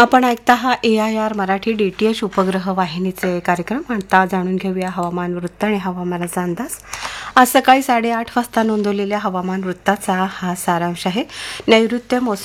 आपण ऐकता हा AIR मराठी DTH उपग्रह वाहिनीचे कार्यक्रम. आता जाणून घेऊया हवामान वृत्त आणि हवामानाचा अंदाज. आज सकाळी 8:30 वाजता नोंदवलेल्या हवामान वृत्ताचा हा सारांश आहे. नैऋत्य मोसमी